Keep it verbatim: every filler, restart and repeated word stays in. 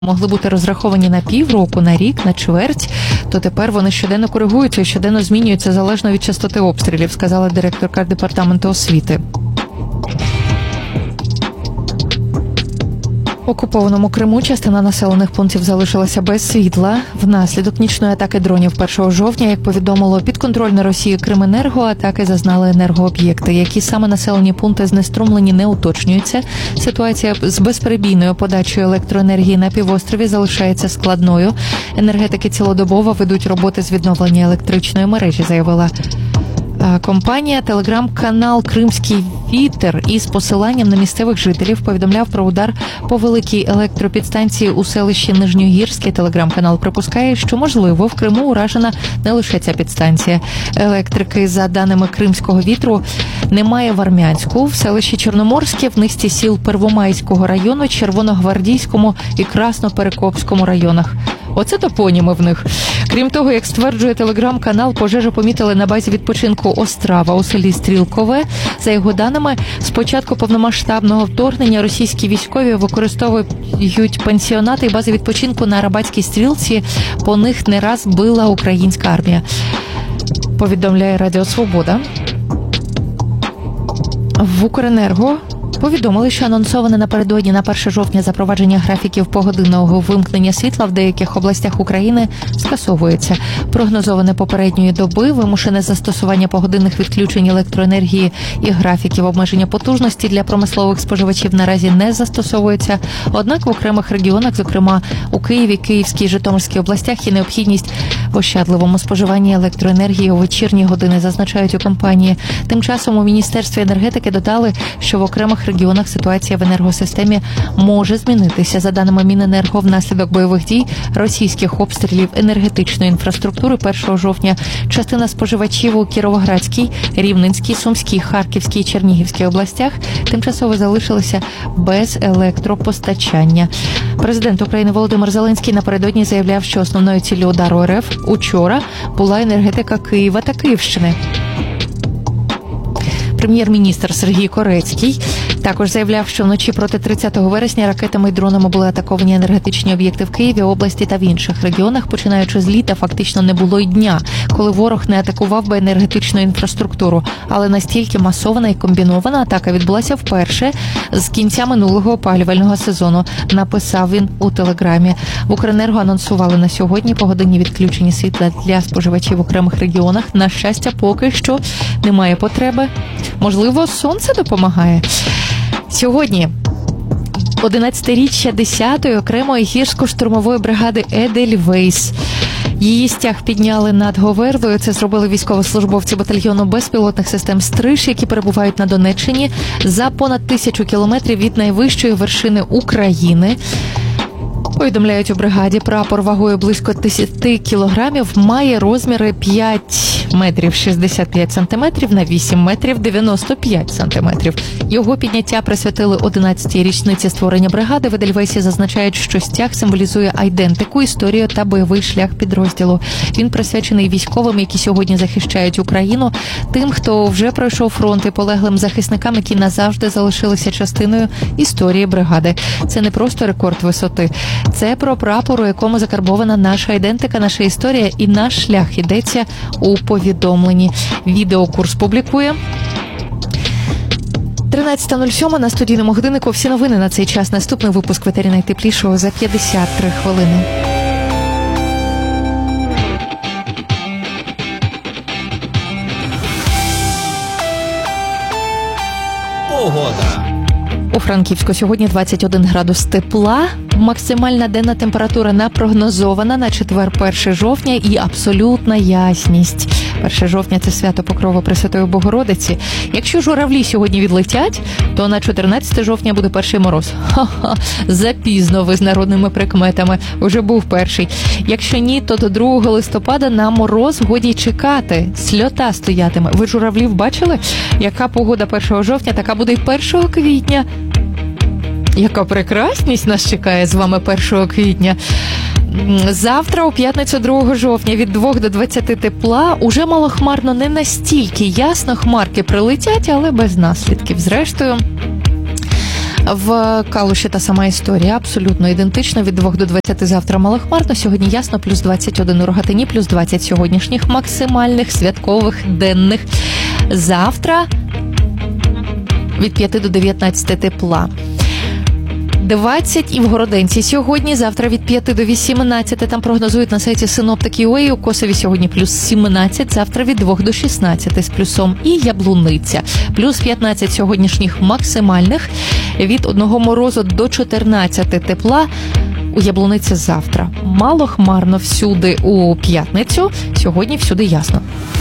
могли бути розраховані на півроку, на рік, на чверть, то тепер вони щоденно коригуються і щоденно змінюються залежно від частоти обстрілів, сказала директорка департаменту освіти. В окупованому Криму частина населених пунктів залишилася без світла. Внаслідок нічної атаки дронів першого жовтня, як повідомило підконтрольне Росії Крименерго, атаки зазнали енергооб'єкти. Які саме населені пункти знеструмлені, не уточнюються. Ситуація з безперебійною подачею електроенергії на півострові залишається складною. Енергетики цілодобово ведуть роботи з відновлення електричної мережі, заявила компанія. Телеграм-канал «Кримський вітер» із посиланням на місцевих жителів повідомляв про удар по великій електропідстанції у селищі Нижньогірське. Телеграм-канал припускає, що, можливо, в Криму уражена не лише ця підстанція. Електрики, за даними «Кримського вітру», немає в Армянську, в селищі Чорноморське, в низці сіл Первомайського району, Червоногвардійському і Красноперекопському районах. Оце топоніми в них. Крім того, як стверджує телеграм-канал, пожежу помітили на базі відпочинку Острава у селі Стрілкове. За його даними, з початку повномасштабного вторгнення російські військові використовують пансіонати і бази відпочинку на Арабатській стрілці. По них не раз била українська армія, повідомляє Радіо Свобода. В Укренерго повідомили, що анонсоване напередодні на перше жовтня запровадження графіків погодинного вимкнення світла в деяких областях України скасовується. Прогнозоване попередньої доби вимушене застосування погодинних відключень електроенергії і графіків обмеження потужності для промислових споживачів наразі не застосовується. Однак в окремих регіонах, зокрема у Києві, Київській і Житомирській областях, є необхідність в ощадливому споживанні електроенергії у вечірні години, зазначають у компанії. Тим часом у Міністерстві енергетики додали, що в окремих регіонах ситуація в енергосистемі може змінитися. За даними Міненерго, внаслідок бойових дій, російських обстрілів енергетичної інфраструктури першого жовтня частина споживачів у Кіровоградській, Рівненській, Сумській, Харківській і Чернігівській областях тимчасово залишилися без електропостачання. Президент України Володимир Зеленський напередодні заявляв, що основною ціллю удару РФ учора була енергетика Києва та Київщини. Прем'єр-міністр Сергій Корецький також заявляв, що вночі проти тридцятого вересня ракетами і дронами були атаковані енергетичні об'єкти в Києві, області та в інших регіонах. Починаючи з літа, фактично не було й дня, коли ворог не атакував би енергетичну інфраструктуру. Але настільки масована і комбінована атака відбулася вперше з кінця минулого опалювального сезону, написав він у Телеграмі. В Укренерго анонсували на сьогодні погодинні відключення світла для споживачів в окремих регіонах. На щастя, поки що немає потреби. Можливо, сонце допомагає. Сьогодні одинадцятиріччя десятої окремої гірсько-штурмової бригади «Едельвейс». Її стяг підняли над Говерлою. Це зробили військовослужбовці батальйону безпілотних систем «Стриж», які перебувають на Донеччині за понад тисячу кілометрів від найвищої вершини України. Повідомляють у бригаді, прапор вагою близько десять кілограмів має розміри п'ять метрів шістдесят п'ять сантиметрів на вісім метрів дев'яносто п'ять сантиметрів. Його підняття присвятили одинадцятій річниці створення бригади. В Едельвейсі зазначають, що стяг символізує айдентику, історію та бойовий шлях підрозділу. Він присвячений військовим, які сьогодні захищають Україну, тим, хто вже пройшов фронт, і полеглим захисникам, які назавжди залишилися частиною історії бригади. Це не просто рекорд висоти. Це про прапор, у якому закарбована наша ідентика, наша історія і наш шлях, йдеться у повідомленні. Відеокурс публікує. тринадцята нуль сім на студійному годиннику. Всі новини на цей час. Наступний випуск «Ветері найтеплішого» за п'ятдесят три хвилини. Погода. У Франківську сьогодні двадцять один градус тепла. Максимальна денна температура напрогнозована на четвер, перше жовтня, і абсолютна ясність. перше жовтня – це свято Покрови Пресвятої Богородиці. Якщо журавлі сьогодні відлетять, то на чотирнадцяте жовтня буде перший мороз. Ха-ха, запізно ви з народними прикметами. Уже був перший. Якщо ні, то до другого листопада на мороз годі й чекати. Сльота стоятиме. Ви журавлів бачили? Яка погода першого жовтня, така буде й першого квітня. Яка прекрасність нас чекає з вами першого квітня. Завтра, у п'ятницю другого жовтня, від двох до двадцяти тепла. Уже малохмарно, не настільки ясно, хмарки прилетять, але без наслідків. Зрештою, В Калуші та сама історія, абсолютно ідентична. Від двох до двадцяти завтра малохмарно, сьогодні ясно, плюс двадцять один у Рогатині, плюс двадцять сьогоднішніх максимальних святкових денних. Завтра від п'яти до дев'ятнадцяти тепла. двадцять і в Городенці сьогодні, завтра від п'яти до вісімнадцяти, там прогнозують на сайті Synoptic точка ю а, у Косові сьогодні плюс сімнадцять, завтра від двох до шістнадцяти з плюсом, і Яблуниця. Плюс п'ятнадцять сьогоднішніх максимальних, від одного морозу до чотирнадцяти тепла. У Яблуниці завтра. Мало хмарно всюди у п'ятницю, сьогодні всюди ясно.